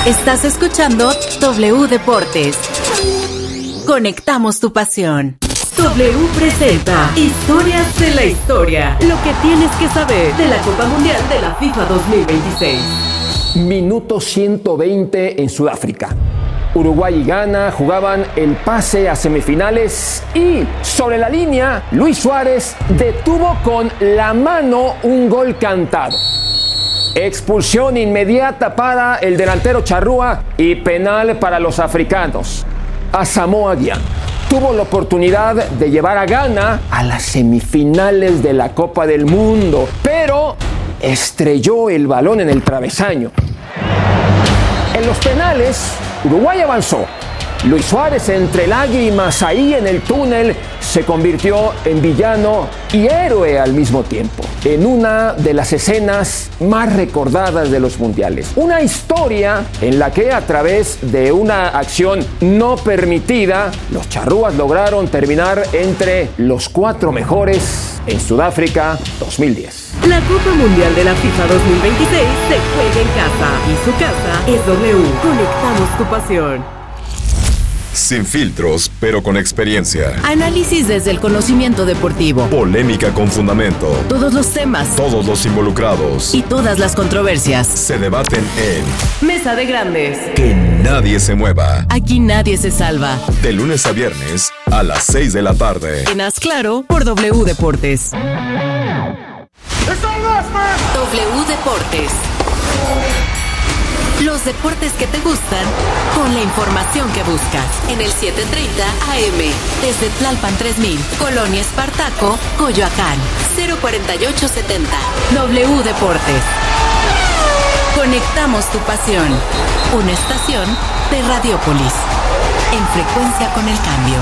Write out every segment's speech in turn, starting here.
Estás escuchando W Deportes. Conectamos tu pasión. W presenta Historias de la Historia. Lo que tienes que saber de la Copa Mundial de la FIFA 2026. Minuto 120 en Sudáfrica. Uruguay y Ghana jugaban el pase a semifinales y sobre la línea Luis Suárez detuvo con la mano un gol cantado. Expulsión inmediata para el delantero Charrúa y penal para los africanos. Asamoah Gyan tuvo la oportunidad de llevar a Ghana a las semifinales de la Copa del Mundo, pero estrelló el balón en el travesaño. En los penales, Uruguay avanzó. Luis Suárez, entre lágrimas ahí en el túnel, se convirtió en villano y héroe al mismo tiempo, en una de las escenas más recordadas de los mundiales. Una historia en la que a través de una acción no permitida, los charrúas lograron terminar entre los 4 mejores en Sudáfrica 2010. La Copa Mundial de la FIFA 2026 se juega en casa y su casa es W. Conectamos tu pasión. Sin filtros, pero con experiencia. Análisis desde el conocimiento deportivo. Polémica con fundamento. Todos los temas. Todos los involucrados. Y todas las controversias. Se debaten en Mesa de Grandes. Que nadie se mueva. Aquí nadie se salva. De lunes a viernes a las 6 de la tarde. En Haz Claro por W Deportes. W Deportes. Los deportes que te gustan, con la información que buscas. En el 730 AM, desde Tlalpan 3000, Colonia Espartaco, Coyoacán, 04870. W Deportes. Conectamos tu pasión. Una estación de Radiópolis. En frecuencia con el cambio.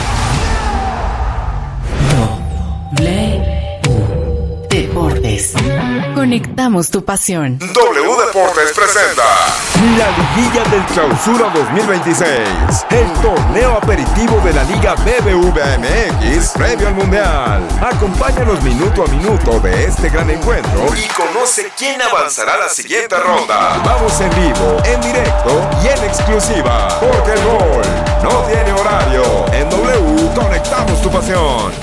W Deportes. Conectamos tu pasión. W Deportes presenta la liguilla del Clausura 2026, el torneo aperitivo de la Liga BBVA MX previo al Mundial. Acompáñanos minuto a minuto de este gran encuentro y conoce quién avanzará a la siguiente ronda. Vamos en vivo, en directo y en exclusiva, porque el gol no tiene horario. En W conectamos tu pasión.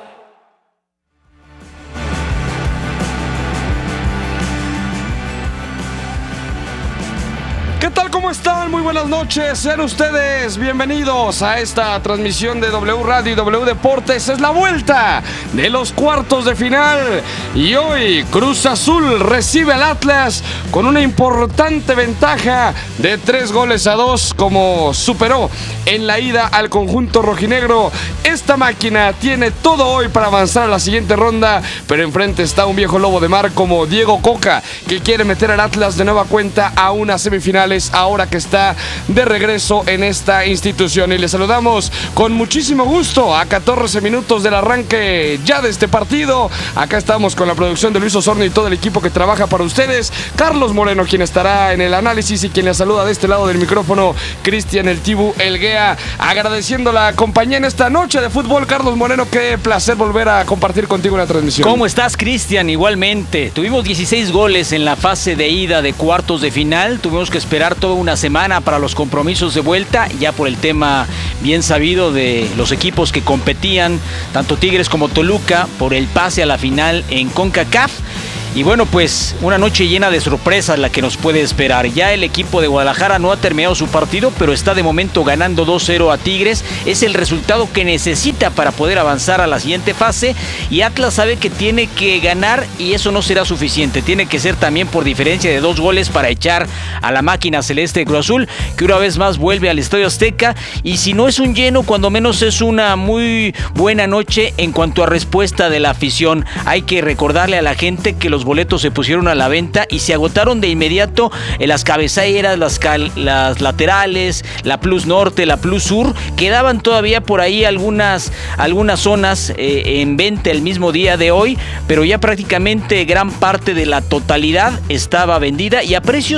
¿Qué tal? ¿Cómo están? Muy buenas noches. Sean ustedes bienvenidos a esta transmisión de W Radio y W Deportes. Es la vuelta de los cuartos de final. Y hoy Cruz Azul recibe al Atlas con una importante ventaja de 3-2, como superó en la ida al conjunto rojinegro. Esta máquina tiene todo hoy para avanzar a la siguiente ronda, pero enfrente está un viejo lobo de mar como Diego Coca, que quiere meter al Atlas de nueva cuenta a unas semifinales ahora que está de regreso en esta institución. Y les saludamos con muchísimo gusto a 14 minutos del arranque ya de este partido. Acá estamos con la producción de Luis Osorno y todo el equipo que trabaja para ustedes. Carlos Moreno, quien estará en el análisis, y quien les saluda de este lado del micrófono, Cristian El Tibu Elguea, agradeciendo la compañía en esta noche de fútbol. Carlos Moreno, qué placer volver a compartir contigo la transmisión. ¿Cómo estás, Cristian? Igualmente, tuvimos 16 goles en la fase de ida de cuartos de final. Tuvimos que esperar toda una semana para los compromisos de vuelta, ya por el tema bien sabido de los equipos que competían, tanto Tigres como Toluca, por el pase a la final en CONCACAF. Y bueno, pues una noche llena de sorpresas la que nos puede esperar. Ya el equipo de Guadalajara no ha terminado su partido, pero está de momento ganando 2-0 a Tigres. Es el resultado que necesita para poder avanzar a la siguiente fase. Y Atlas sabe que tiene que ganar y eso no será suficiente. Tiene que ser también por diferencia de 2 goles para echar a la máquina celeste de Cruz Azul, que una vez más vuelve al Estadio Azteca. Y si no es un lleno, cuando menos es una muy buena noche en cuanto a respuesta de la afición. Hay que recordarle a la gente que los boletos se pusieron a la venta y se agotaron de inmediato en las cabeceras, las laterales, la Plus Norte, la Plus Sur. Quedaban todavía por ahí algunas zonas en venta el mismo día de hoy, pero ya prácticamente gran parte de la totalidad estaba vendida y a precios más o menos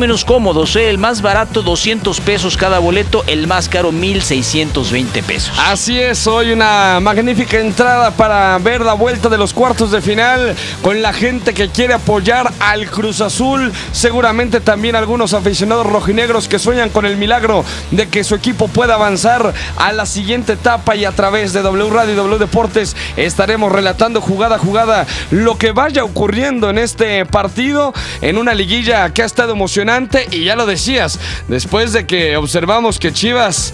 menos cómodos, el más barato 200 pesos cada boleto, el más caro 1,620 pesos. Así es, hoy una magnífica entrada para ver la vuelta de los cuartos de final con la gente que quiere apoyar al Cruz Azul, seguramente también algunos aficionados rojinegros que sueñan con el milagro de que su equipo pueda avanzar a la siguiente etapa, y a través de W Radio y W Deportes estaremos relatando jugada a jugada lo que vaya ocurriendo en este partido, en una liguilla que ha estado emocionante. Y ya lo decías, después de que observamos que Chivas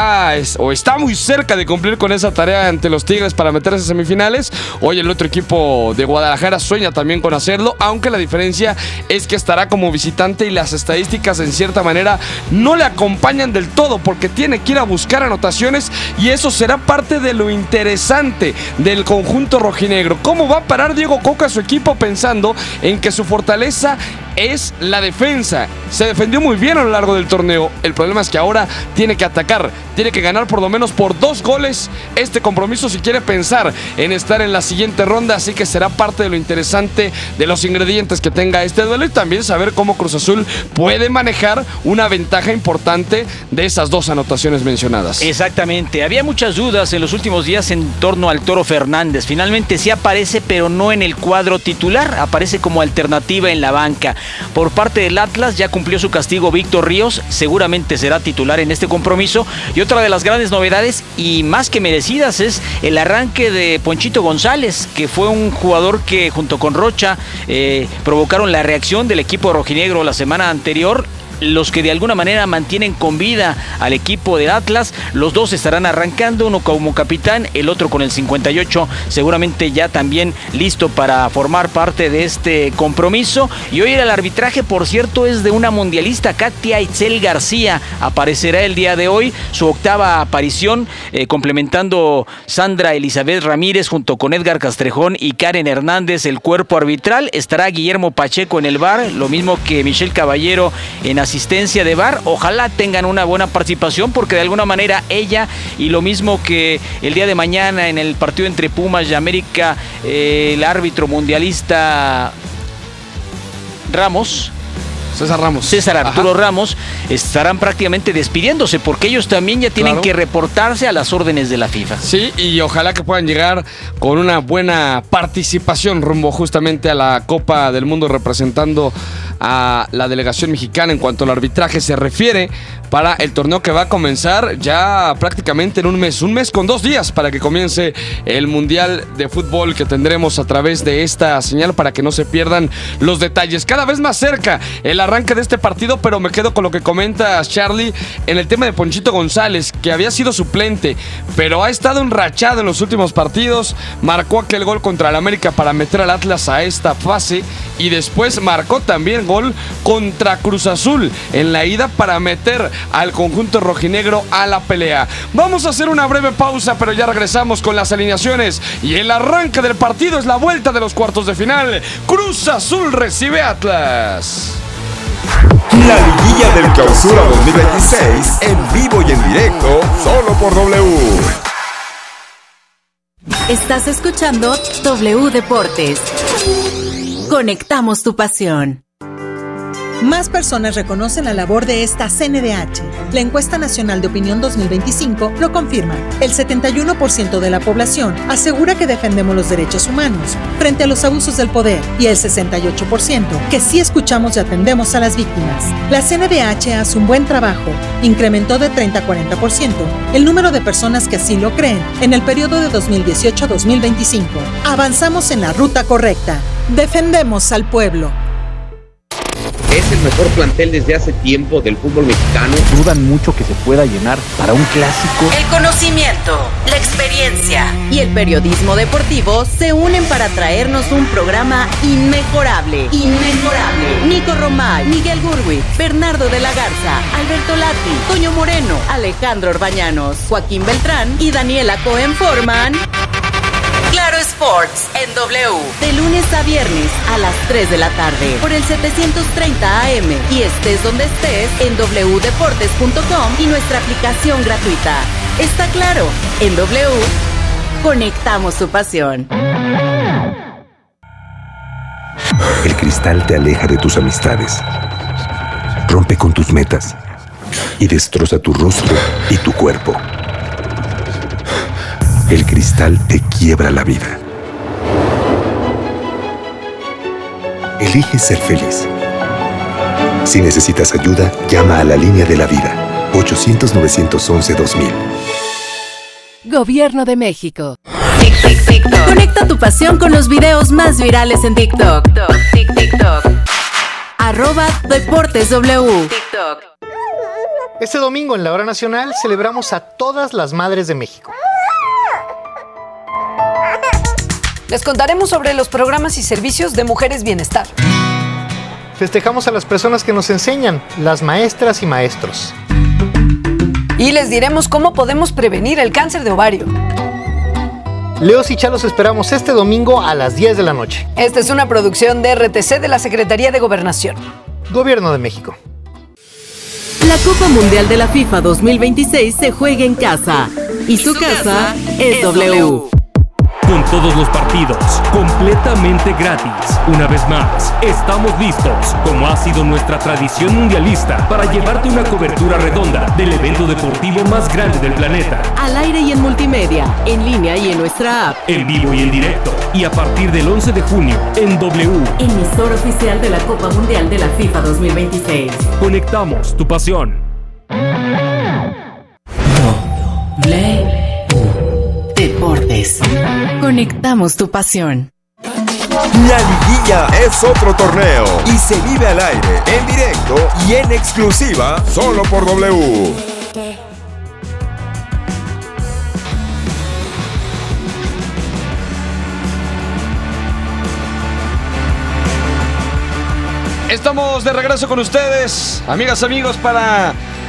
está muy cerca de cumplir con esa tarea ante los Tigres para meterse a semifinales, hoy el otro equipo de Guadalajara sueña también con hacerlo, aunque la diferencia es que estará como visitante y las estadísticas en cierta manera no le acompañan del todo, porque tiene que ir a buscar anotaciones, y eso será parte de lo interesante del conjunto rojinegro. ¿Cómo va a parar Diego Coca a su equipo pensando en que su fortaleza es la defensa? Se defendió muy bien a lo largo del torneo. El problema es que ahora tiene que atacar, tiene que ganar por lo menos por 2 goles este compromiso si quiere pensar en estar en la siguiente ronda. Así que será parte de lo interesante, de los ingredientes que tenga este duelo, y también saber cómo Cruz Azul puede manejar una ventaja importante de esas 2 anotaciones mencionadas. Exactamente, había muchas dudas en los últimos días en torno al Toro Fernández. Finalmente sí aparece, pero no en el cuadro titular, aparece como alternativa en la banca. Por parte del Atlas ya cumplió su castigo Víctor Ríos, seguramente será titular en este compromiso. Y otra de las grandes novedades, y más que merecidas, es el arranque de Ponchito González, que fue un jugador que junto con Rocha provocaron la reacción del equipo rojinegro la semana anterior. Los que de alguna manera mantienen con vida al equipo de Atlas, los dos estarán arrancando, uno como capitán, el otro con el 58, seguramente ya también listo para formar parte de este compromiso. Y hoy el arbitraje, por cierto, es de una mundialista, Katia Itzel García, aparecerá el día de hoy, su 8ª aparición, complementando Sandra Elizabeth Ramírez junto con Edgar Castrejón y Karen Hernández, el cuerpo arbitral. Estará Guillermo Pacheco en el VAR, lo mismo que Michelle Caballero en asistencia de VAR. Ojalá tengan una buena participación, porque de alguna manera ella, y lo mismo que el día de mañana en el partido entre Pumas y América, el árbitro mundialista César Arturo Ramos, estarán prácticamente despidiéndose, porque ellos también ya tienen que reportarse a las órdenes de la FIFA. Sí, y ojalá que puedan llegar con una buena participación rumbo justamente a la Copa del Mundo, representando a la delegación mexicana en cuanto al arbitraje se refiere, para el torneo que va a comenzar ya prácticamente en un mes con 2 días, para que comience el Mundial de Fútbol que tendremos a través de esta señal, para que no se pierdan los detalles. Cada vez más cerca el arranque de este partido, pero me quedo con lo que comenta Charlie en el tema de Ponchito González, que había sido suplente, pero ha estado enrachado en los últimos partidos. Marcó aquel gol contra el América para meter al Atlas a esta fase, y después marcó también gol contra Cruz Azul en la ida para meter al conjunto rojinegro a la pelea. Vamos a hacer una breve pausa, pero ya regresamos con las alineaciones y el arranque del partido. Es la vuelta de los cuartos de final. Cruz Azul recibe a Atlas. La liguilla del Clausura 2026 en vivo y en directo, solo por W. Estás escuchando W Deportes. Conectamos tu pasión. Más personas reconocen la labor de esta CNDH. La encuesta nacional de opinión 2025 lo confirma. El 71% de la población asegura que defendemos los derechos humanos frente a los abusos del poder, y el 68% que sí escuchamos y atendemos a las víctimas. La CNDH hace un buen trabajo. Incrementó de 30 a 40% el número de personas que así lo creen en el periodo de 2018 a 2025. Avanzamos en la ruta correcta. Defendemos al pueblo. Es el mejor plantel desde hace tiempo del fútbol mexicano. Dudan mucho que se pueda llenar para un clásico. El conocimiento, la experiencia y el periodismo deportivo se unen para traernos un programa inmejorable. Nico Romay, Miguel Gurwitz, Bernardo de la Garza, Alberto Lati, Toño Moreno, Alejandro Orbañanos, Joaquín Beltrán y Daniela Cohen forman Claro Sports en W, de lunes a viernes a las 3 de la tarde por el 730 AM, y estés donde estés en wdeportes.com y nuestra aplicación gratuita. Está claro, en W conectamos tu pasión. El cristal te aleja de tus amistades. rompe con tus metas y destroza tu rostro y tu cuerpo. El cristal te quiebra la vida. Elige ser feliz. Si necesitas ayuda, llama a la línea de la vida. 800-911-2000. Gobierno de México. Conecta tu pasión con los videos más virales en TikTok. @DeportesW. Este domingo en la Hora Nacional celebramos a todas las madres de México. Les contaremos sobre los programas y servicios de Mujeres Bienestar. Festejamos a las personas que nos enseñan, las maestras y maestros. Y les diremos cómo podemos prevenir el cáncer de ovario. Leos y Chalos esperamos este domingo a las 10 de la noche. Esta es una producción de RTC de la Secretaría de Gobernación. Gobierno de México. La Copa Mundial de la FIFA 2026 se juega en casa. Y su casa es W. Con todos los partidos, completamente gratis. Una vez más, estamos listos, como ha sido nuestra tradición mundialista, para llevarte una cobertura redonda del evento deportivo más grande del planeta. Al aire y en multimedia, en línea y en nuestra app. En vivo y en directo. Y a partir del 11 de junio, en W. Emisora oficial de la Copa Mundial de la FIFA 2026. Conectamos tu pasión. Deportes. Conectamos tu pasión. La liguilla es otro torneo y se vive al aire, en directo y en exclusiva solo por W. Estamos de regreso con ustedes, amigas, amigos, para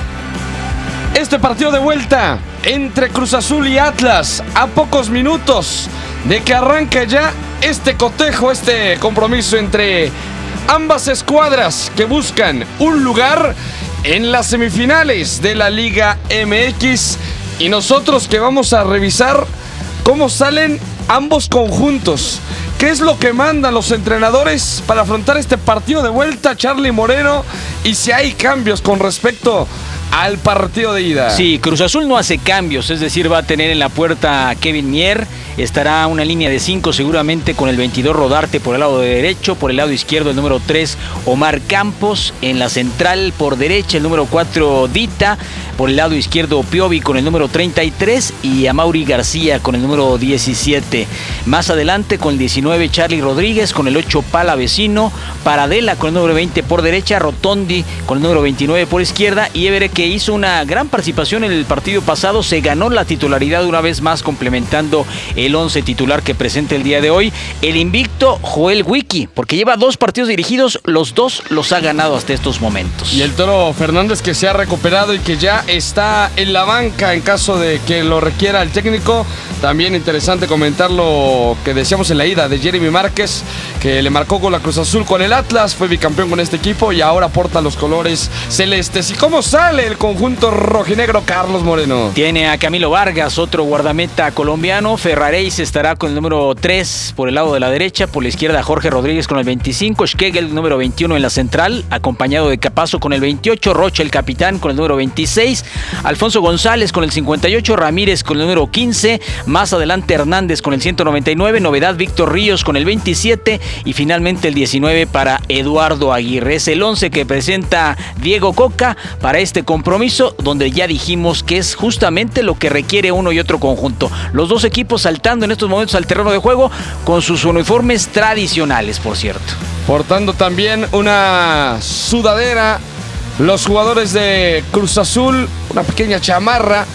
este partido de vuelta entre Cruz Azul y Atlas, a pocos minutos de que arranque ya este cotejo, este compromiso entre ambas escuadras que buscan un lugar en las semifinales de la Liga MX, y nosotros que vamos a revisar cómo salen ambos conjuntos. ¿Qué es lo que mandan los entrenadores para afrontar este partido de vuelta, Charlie Moreno? Y si hay cambios con respecto al partido de ida. Sí, Cruz Azul no hace cambios, es decir, va a tener en la puerta a Kevin Mier, estará una línea de 5 seguramente con el 22 Rodarte por el lado derecho, por el lado izquierdo el número 3 Omar Campos, en la central por derecha el número 4 Dita, por el lado izquierdo Piovi con el número 33 y Amaury García con el número 17. Más adelante con el 19 Charlie Rodríguez, con el 8 Palavecino, Paradela con el número 20 por derecha, Rotondi con el número 29 por izquierda y Évere, que hizo una gran participación en el partido pasado, se ganó la titularidad una vez más complementando el 11 titular que presenta el día de hoy. El invicto Joel Wiki, porque lleva 2 partidos dirigidos, los 2 los ha ganado hasta estos momentos. Y el Toro Fernández, que se ha recuperado y que ya está en la banca en caso de que lo requiera el técnico. También interesante comentar lo que decíamos en la ida de Jeremy Márquez, que le marcó con la Cruz Azul con el Atlas, fue bicampeón con este equipo y ahora porta los colores celestes. ¿Y cómo sale el conjunto rojinegro, Carlos Moreno? Tiene a Camilo Vargas, otro guardameta colombiano. Ferrareis estará con el número 3 por el lado de la derecha, por la izquierda Jorge Rodríguez con el 25, Schlegel número 21 en la central, acompañado de Capazo con el 28, Rocha el capitán con el número 26, Alfonso González con el 58, Ramírez con el número 15, más adelante Hernández con el 199, novedad Víctor Ríos con el 27 y finalmente el 19 para Eduardo Aguirre. Es el 11 que presenta Diego Coca para este compromiso, donde ya dijimos que es justamente lo que requiere uno y otro conjunto. Los dos equipos saltando en estos momentos al terreno de juego con sus uniformes tradicionales, por cierto. Portando también una sudadera los jugadores de Cruz Azul, una pequeña chamarra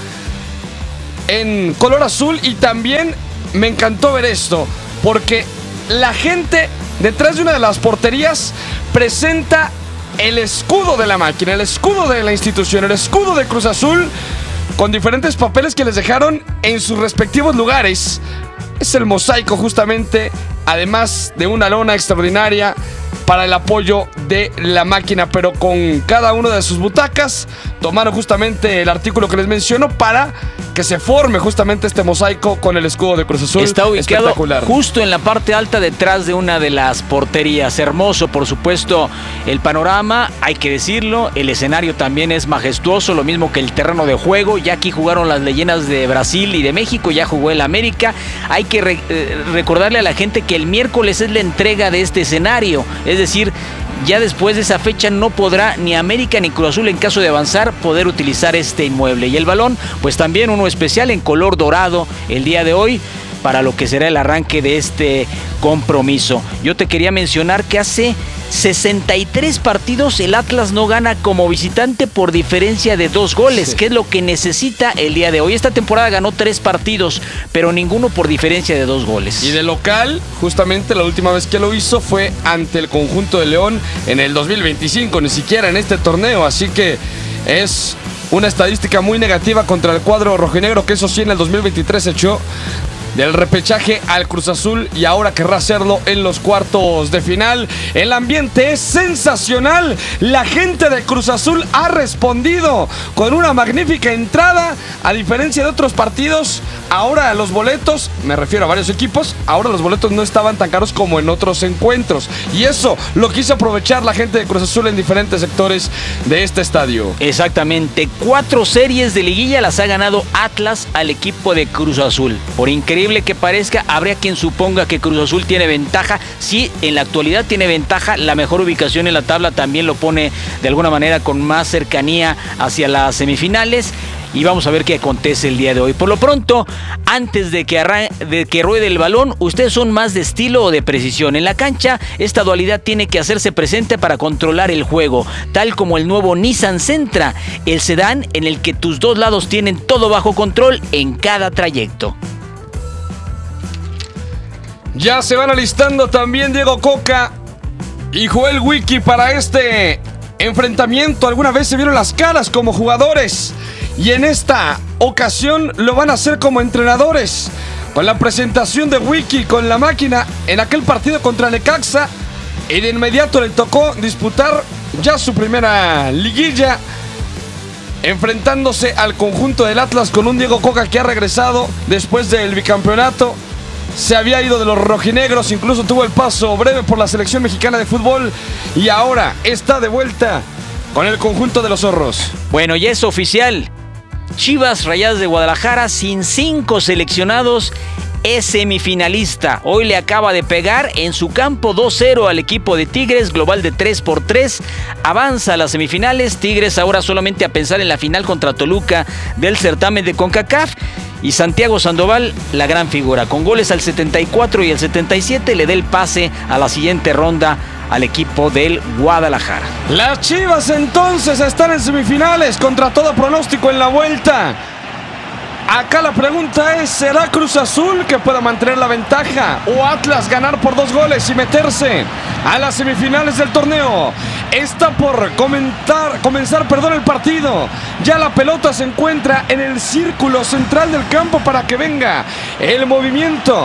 en color azul, y también me encantó ver esto, porque la gente detrás de una de las porterías presenta el escudo de la máquina, el escudo de la institución, el escudo de Cruz Azul, con diferentes papeles que les dejaron en sus respectivos lugares. Es el mosaico justamente, además de una lona extraordinaria para el apoyo de la máquina, pero con cada una de sus butacas tomaron justamente el artículo que les menciono para que se forme justamente este mosaico con el escudo de Cruz Azul. Está ubicado justo en la parte alta detrás de una de las porterías. Hermoso, por supuesto, el panorama, hay que decirlo. El escenario también es majestuoso, lo mismo que el terreno de juego. Ya aquí jugaron las leyendas de Brasil y de México, ya jugó el América. Hay que recordarle a la gente que el miércoles es la entrega de este escenario. Es decir, ya después de esa fecha no podrá ni América ni Cruz Azul, en caso de avanzar, poder utilizar este inmueble. Y el balón, pues también uno especial en color dorado el día de hoy para lo que será el arranque de este compromiso. Yo te quería mencionar que hace 63 partidos el Atlas no gana como visitante por diferencia de 2 goles, que es lo que necesita el día de hoy. Esta temporada ganó 3 partidos, pero ninguno por diferencia de 2 goles. Y de local, justamente la última vez que lo hizo fue ante el conjunto de León en el 2025, ni siquiera en este torneo, así que es una estadística muy negativa contra el cuadro rojinegro, que eso sí en el 2023 echó del repechaje al Cruz Azul y ahora querrá hacerlo en los cuartos de final. El ambiente es sensacional. La gente de Cruz Azul ha respondido con una magnífica entrada. A diferencia de otros partidos, ahora los boletos, me refiero a varios equipos, ahora los boletos no estaban tan caros como en otros encuentros. Y eso lo quiso aprovechar la gente de Cruz Azul en diferentes sectores de este estadio. Exactamente. 4 series de liguilla las ha ganado Atlas al equipo de Cruz Azul. Por increíble que parezca, habría quien suponga que Cruz Azul tiene ventaja. Sí, en la actualidad tiene ventaja. La mejor ubicación en la tabla también lo pone de alguna manera con más cercanía hacia las semifinales. Y vamos a ver qué acontece el día de hoy. Por lo pronto, antes de que ruede el balón, ¿ustedes son más de estilo o de precisión? En la cancha, esta dualidad tiene que hacerse presente para controlar el juego, tal como el nuevo Nissan Sentra, el sedán en el que tus 2 lados tienen todo bajo control en cada trayecto. Ya se van alistando también Diego Coca y Joel Wiki para este enfrentamiento. Alguna vez se vieron las caras como jugadores y en esta ocasión lo van a hacer como entrenadores. Con la presentación de Wiki con la máquina en aquel partido contra Necaxa, y de inmediato le tocó disputar ya su primera liguilla, enfrentándose al conjunto del Atlas con un Diego Coca que ha regresado después del bicampeonato. Se había ido de los rojinegros, incluso tuvo el paso breve por la selección mexicana de fútbol y ahora está de vuelta con el conjunto de los zorros. Bueno, ya es oficial. Chivas Rayadas de Guadalajara, sin 5 seleccionados, es semifinalista. Hoy le acaba de pegar en su campo 2-0 al equipo de Tigres, global de 3-3. Avanza a las semifinales. Tigres ahora solamente a pensar en la final contra Toluca del certamen de CONCACAF. Y Santiago Sandoval, la gran figura, con goles al 74 y el 77, le da el pase a la siguiente ronda al equipo del Guadalajara. Las Chivas entonces están en semifinales contra todo pronóstico en la vuelta. Acá la pregunta es, ¿será Cruz Azul que pueda mantener la ventaja o Atlas ganar por 2 goles y meterse a las semifinales del torneo? Está por comenzar el partido. Ya la pelota se encuentra en el círculo central del campo para que venga el movimiento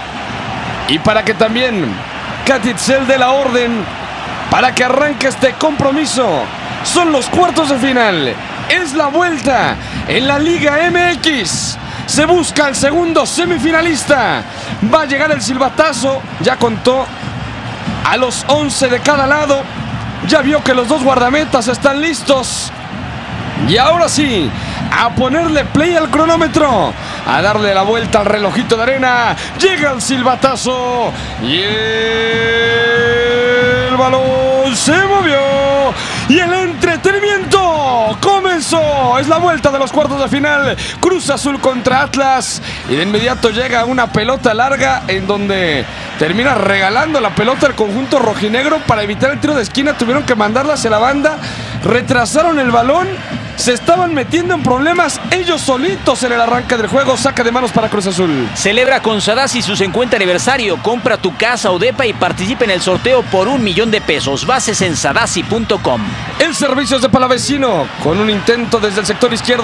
y para que también Catitzel dé la orden para que arranque este compromiso. Son los cuartos de final. Es la vuelta en la Liga MX. Se busca el segundo semifinalista. Va a llegar el silbatazo. Ya contó a los 11 de cada lado. Ya vio que los 2 guardametas están listos. Y ahora sí, a ponerle play al cronómetro, a darle la vuelta al relojito de arena. Llega el silbatazo y el balón se movió y el entretenimiento comenzó. Es la vuelta de los cuartos de final. Cruz Azul contra Atlas y de inmediato llega una pelota larga en donde termina regalando la pelota al conjunto rojinegro. Para evitar el tiro de esquina tuvieron que mandarla hacia la banda, retrasaron el balón, se estaban metiendo en problemas ellos solitos en el arranque del juego. Saca de manos para Cruz Azul. Celebra con Sadasi su 50 aniversario. Compra tu casa o depa y participa en el sorteo por $1,000,000. Bases en sadasi.com. El servicio es de Palavecino con un intento desde el sector izquierdo.